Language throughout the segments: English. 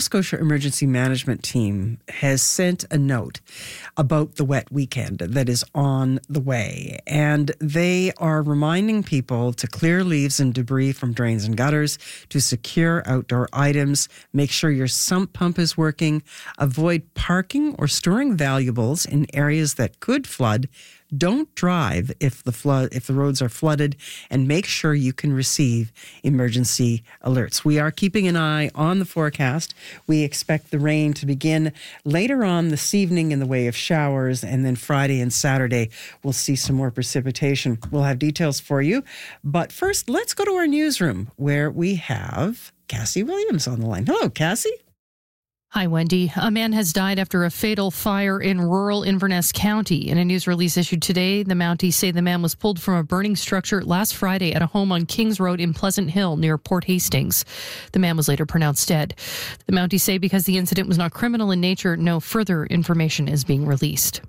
Scotia Emergency Management Team has sent a note about the wet weekend that is on the way. And they are reminding people to clear leaves and debris from drains and gutters, to secure outdoor items, make sure your sump pump is working, avoid parking or storing valuables in areas that could flood. Don't drive if the roads are flooded, and make sure you can receive emergency alerts. We are keeping an eye on the forecast. We expect the rain to begin later on this evening in the way of showers, and then Friday and Saturday we'll see some more precipitation. We'll have details for you. But first, let's go to our newsroom where we have Cassie Williams on the line. Hello, Cassie. Hi, Wendy. A man has died after a fatal fire in rural Inverness County. In a news release issued today, the Mounties say the man was pulled from a burning structure last Friday at a home on Kings Road in Pleasant Hill near Port Hastings. The man was later pronounced dead. The Mounties say because the incident was not criminal in nature, no further information is being released.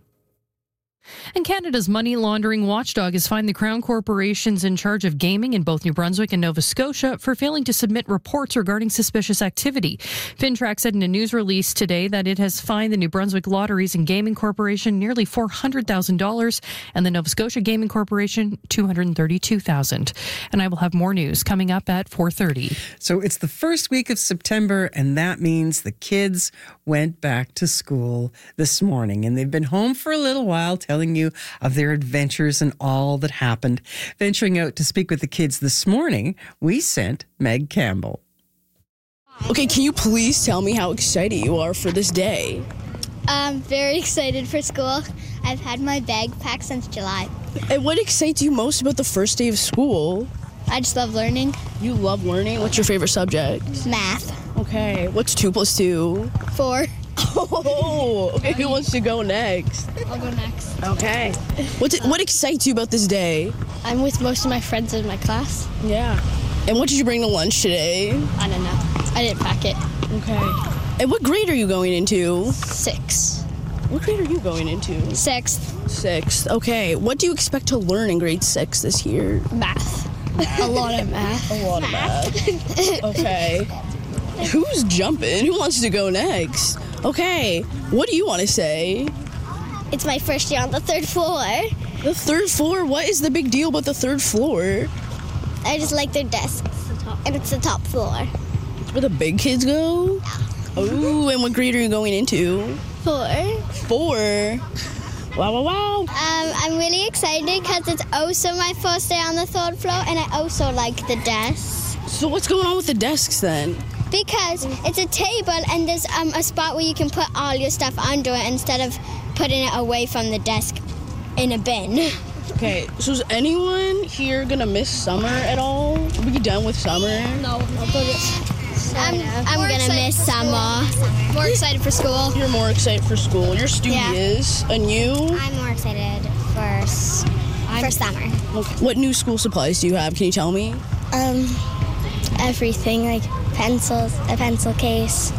And Canada's money laundering watchdog has fined the Crown corporations in charge of gaming in both New Brunswick and Nova Scotia for failing to submit reports regarding suspicious activity. FinTrack said in a news release today that it has fined the New Brunswick Lotteries and Gaming Corporation nearly $400,000 and the Nova Scotia Gaming Corporation $232,000. And I will have more news coming up at 4:30. So it's the first week of September, and that means the kids went back to school this morning, and they've been home for a little while telling you of their adventures and all that happened. Venturing out to speak with the kids this morning, we sent Meg Campbell. Okay, can you please tell me how excited you are for this day? I'm very excited for school. I've had my bag packed since July. And what excites you most about the first day of school? I just love learning. You love learning? What's your favorite subject? Math. Okay, what's 2 + 2? 4. Oh, okay, who wants to go next? I'll go next. Okay. What excites you about this day? I'm with most of my friends in my class. Yeah. And what did you bring to lunch today? I don't know. I didn't pack it. Okay. And what grade are you going into? 6. What grade are you going into? 6th. 6th. Okay. What do you expect to learn in grade 6 this year? Math. A lot of math. A lot of math. Okay. Who's jumping? Who wants to go next? Okay. What do you want to say? It's my first year on the 3rd floor. The 3rd floor? What is the big deal about the 3rd floor? I just like their desks. And it's the top floor. It's where the big kids go? Yeah. Oh, and what grade are you going into? 4. 4? Wow, wow, wow. I'm really excited because it's also my first day on the 3rd floor, and I also like the desks. So what's going on with the desks then? Because it's a table and there's a spot where you can put all your stuff under it instead of putting it away from the desk in a bin. Okay, so is anyone here gonna miss summer at all? Are we done with summer? No, I'm gonna miss summer. More excited for school. You're more excited for school. You're studious. Yeah. And you? I'm more excited for summer. Okay. What new school supplies do you have? Can you tell me? Everything, like pencils, a pencil case,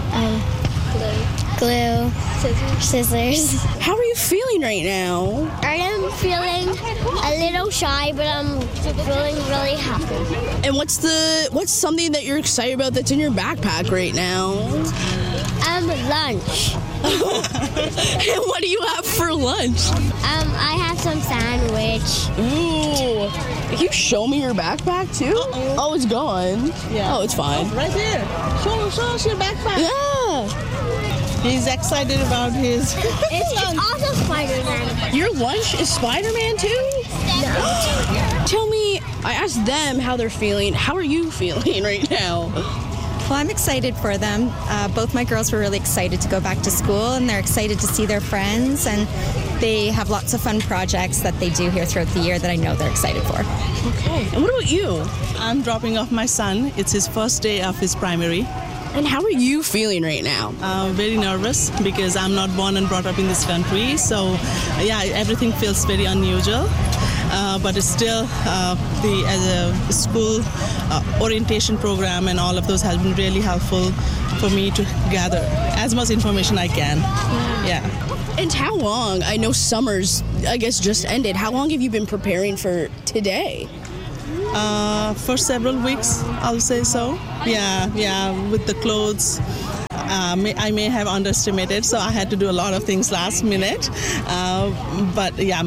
glue, scissors. How are you feeling right now? I am feeling a little shy, but I'm feeling really happy. And what's something that you're excited about that's in your backpack right now? Lunch. And what do you have for lunch? I have some sandwich. Ooh. Can you show me your backpack too? Uh-oh. Oh, it's gone. Yeah. Oh, it's fine. Oh, right there. Show us your backpack. Yeah. He's excited about his... It's also Spider-Man. Your lunch is Spider-Man too? No. Tell me, I asked them how they're feeling. How are you feeling right now? Well, I'm excited for them. Both my girls were really excited to go back to school, and they're excited to see their friends, and they have lots of fun projects that they do here throughout the year that I know they're excited for. Okay. And what about you? I'm dropping off my son. It's his first day of his primary. And how are you feeling right now? Very nervous because I'm not born and brought up in this country. So, yeah, everything feels very unusual. But it's still as a school orientation program and all of those has been really helpful for me to gather as much information I can. Yeah. And how long? I know summer's, I guess, just ended. How long have you been preparing for today? For several weeks, I'll say so. Yeah, with the clothes, I may have underestimated, so I had to do a lot of things last minute. But yeah,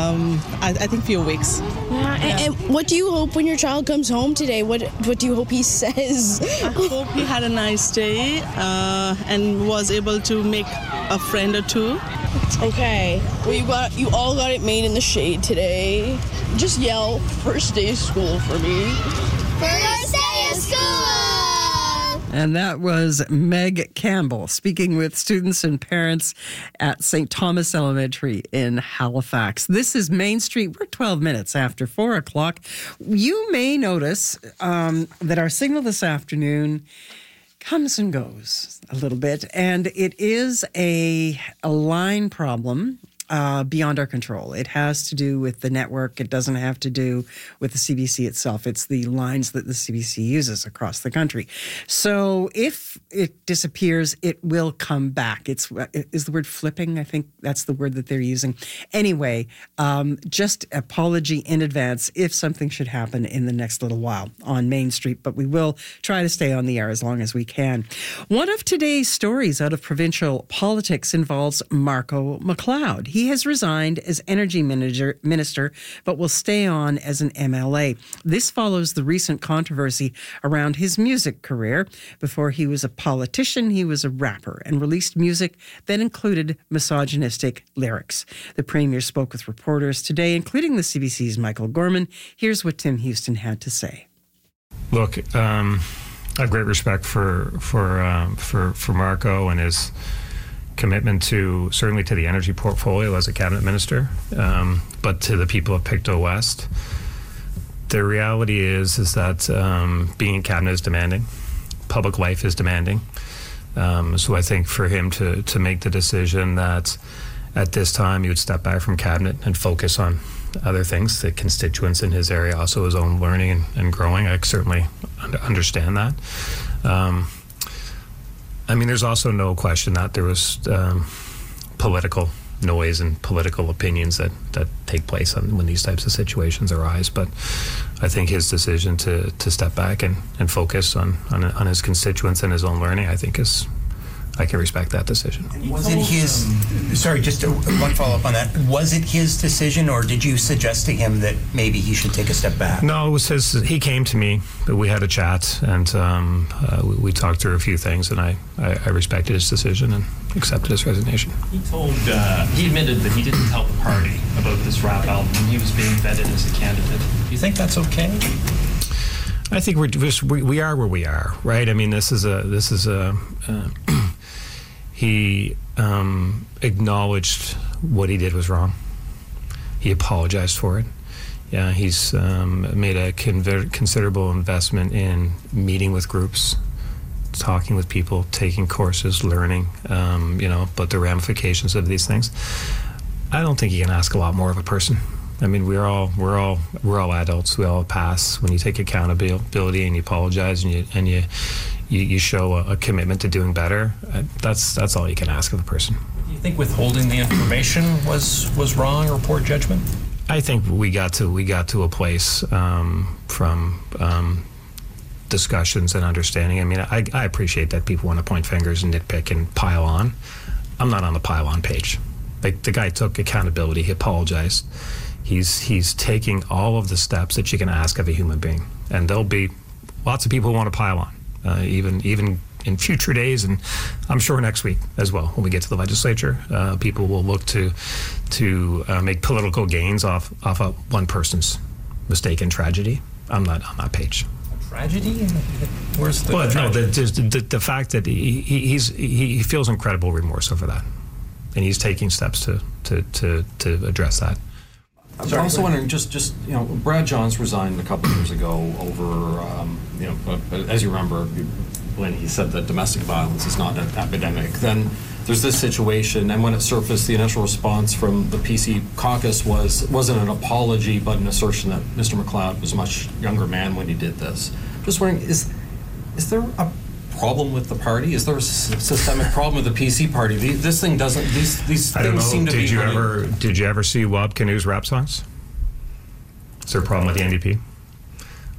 I think few weeks. And what do you hope when your child comes home today? What do you hope he says? I hope he had a nice day and was able to make a friend or two. Okay. Well, you all got it made in the shade today. Just yell first day of school for me. First day of school! And that was Meg Campbell speaking with students and parents at St. Thomas Elementary in Halifax. This is Main Street. We're 12 minutes after 4 o'clock. You may notice that our signal this afternoon comes and goes a little bit, and it is a line problem beyond our control. It has to do with the network. It doesn't have to do with the CBC itself. It's the lines that the CBC uses across the country. So if it disappears, it will come back. Is the word flipping? I think that's the word that they're using. Anyway, just apology in advance if something should happen in the next little while on Main Street, but we will try to stay on the air as long as we can. One of today's stories out of provincial politics involves Marco McLeod. He has resigned as energy minister, but will stay on as an MLA. This follows the recent controversy around his music career. Before he was a politician, he was a rapper and released music that included misogynistic lyrics. The Premier spoke with reporters today, including the CBC's Michael Gorman. Here's what Tim Houston had to say. Look, I have great respect for Marco and his commitment to certainly to the energy portfolio as a cabinet minister, but to the people of Pictou West. The reality is that being in cabinet is demanding. Public life is demanding. So I think for him to make the decision that at this time he would step back from cabinet and focus on other things, the constituents in his area, also his own learning and growing, I certainly understand that. I mean, there's also no question that there was political noise and political opinions that take place when these types of situations arise. But I think his decision to step back and focus on his constituents and his own learning, I think I can respect that decision. Was it his, sorry, just one follow-up on that. Was it his decision, or did you suggest to him that maybe he should take a step back? No, it was his. He came to me, we had a chat, and we talked through a few things, and I respected his decision and accepted his resignation. He admitted that he didn't tell the party about this rap album when he was being vetted as a candidate. Do you think that's okay? I think we are where we are, right? I mean, he acknowledged what he did was wrong. He apologized for it. Yeah, he's made a considerable investment in meeting with groups, talking with people, taking courses, learning, but the ramifications of these things. I don't think you can ask a lot more of a person. I mean, we're all adults. We all pass. When you take accountability and you apologize and you show a commitment to doing better, that's all you can ask of a person. Do you think withholding the information was wrong or poor judgment? I think we got to a place from discussions and understanding. I mean, I appreciate that people want to point fingers and nitpick and pile on. I'm not on the pile on page. Like, the guy took accountability. He apologized. He's taking all of the steps that you can ask of a human being, and there'll be lots of people who want to pile on. Even in future days, and I'm sure next week as well, when we get to the legislature, people will look to make political gains off of one person's mistake and tragedy. I'm not on that page. A tragedy? Where's the tragedy? The fact that he feels incredible remorse over that, and he's taking steps to address that. I'm also wondering, just Brad Johns resigned a couple of years ago over, as you remember, when he said that domestic violence is not an epidemic. Then there's this situation, and when it surfaced, the initial response from the PC caucus wasn't an apology, but an assertion that Mr. McLeod was a much younger man when he did this. Just wondering, is there a problem with the party? Is there a systemic problem with the PC party? This thing doesn't. These things seem to be. Did you ever see Wab Kinu's rap songs? Is there a problem with the NDP?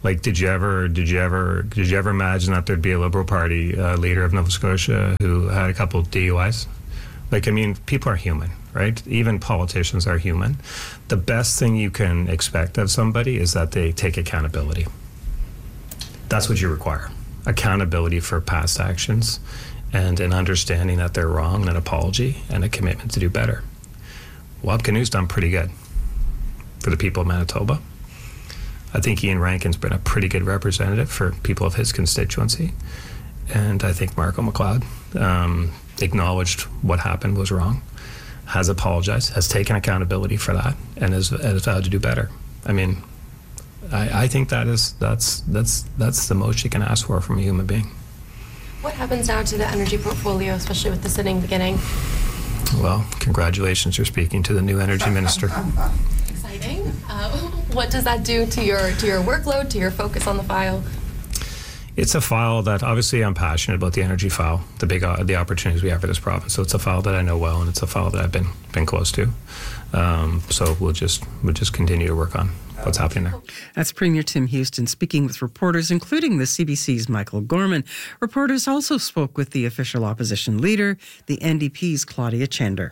Like, did you ever imagine that there'd be a Liberal Party leader of Nova Scotia who had a couple of DUIs? Like, I mean, people are human, right? Even politicians are human. The best thing you can expect of somebody is that they take accountability. That's what you require. Accountability for past actions and an understanding that they're wrong and an apology and a commitment to do better. Wab Kinew's done pretty good for the people of Manitoba. I think Ian Rankin's been a pretty good representative for people of his constituency. And I think Marco McLeod acknowledged what happened was wrong, has apologized, has taken accountability for that, and has vowed to do better. I mean, I think that's the most you can ask for from a human being. What happens now to the energy portfolio, especially with the sitting beginning? Well, congratulations, you're speaking to the new energy minister. Exciting. What does that do to your workload, to your focus on the file? It's a file that obviously I'm passionate about the energy file, the opportunities we have for this province. So it's a file that I know well, and it's a file that I've been close to. So we'll just continue to work on what's happening there. That's Premier Tim Houston speaking with reporters, including the CBC's Michael Gorman. Reporters also spoke with the official opposition leader, the NDP's Claudia Chender.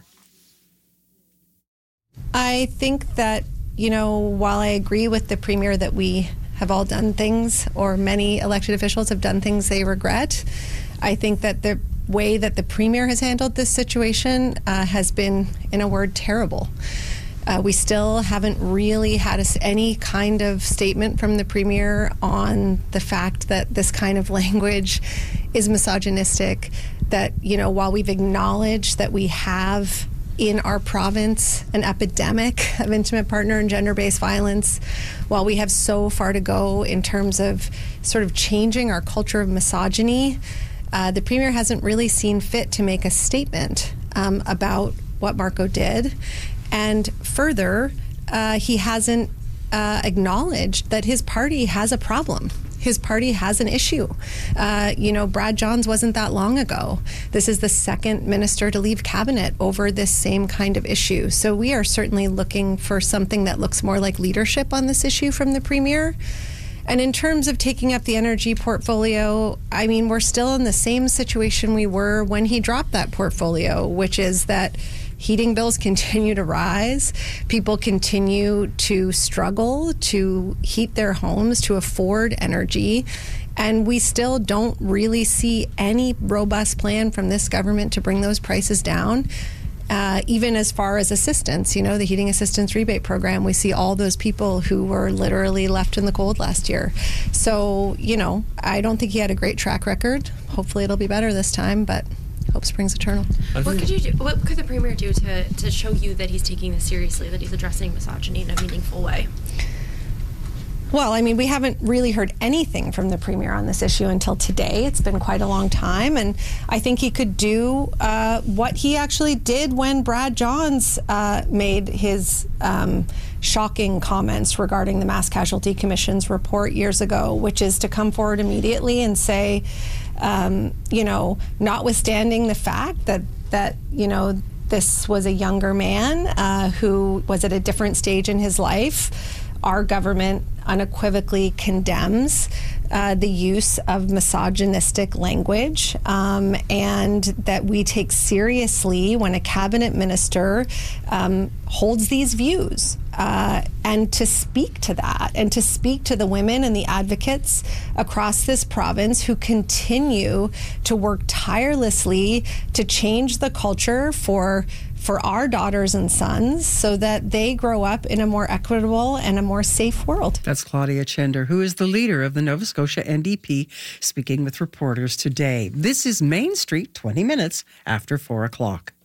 I think that, while I agree with the Premier that we have all done things, or many elected officials have done things they regret, I think that the way that the Premier has handled this situation has been, in a word, terrible. We still haven't really had any kind of statement from the Premier on the fact that this kind of language is misogynistic, that, while we've acknowledged that we have in our province an epidemic of intimate partner and gender-based violence, while we have so far to go in terms of sort of changing our culture of misogyny, the Premier hasn't really seen fit to make a statement about what Marco did. And further, he hasn't acknowledged that his party has a problem. His party has an issue. Brad Johns wasn't that long ago. This is the second minister to leave cabinet over this same kind of issue. So we are certainly looking for something that looks more like leadership on this issue from the Premier. And in terms of taking up the energy portfolio, I mean, we're still in the same situation we were when he dropped that portfolio, which is that heating bills continue to rise. People continue to struggle to heat their homes, to afford energy. And we still don't really see any robust plan from this government to bring those prices down. Even as far as assistance, the heating assistance rebate program, we see all those people who were literally left in the cold last year. So, I don't think he had a great track record. Hopefully it'll be better this time, but hope springs eternal. What could the Premier do to show you that he's taking this seriously, that he's addressing misogyny in a meaningful way? Well, I mean, we haven't really heard anything from the Premier on this issue until today. It's been quite a long time, and I think he could do what he actually did when Brad Johns made his shocking comments regarding the Mass Casualty Commission's report years ago, which is to come forward immediately and say, notwithstanding the fact that this was a younger man who was at a different stage in his life, our government unequivocally condemns the use of misogynistic language, and that we take seriously when a cabinet minister holds these views, and to speak to that, and to speak to the women and the advocates across this province who continue to work tirelessly to change the culture for our daughters and sons so that they grow up in a more equitable and a more safe world. That's Claudia Chender, who is the leader of the Nova Scotia NDP, speaking with reporters today. This is Main Street, 20 minutes after 4 o'clock.